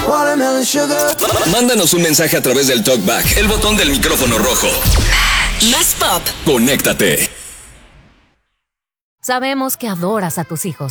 Watermelon sugar. Mándanos un mensaje a través del TalkBack, el botón del micrófono rojo. Más pop. Conéctate. Sabemos que adoras a tus hijos.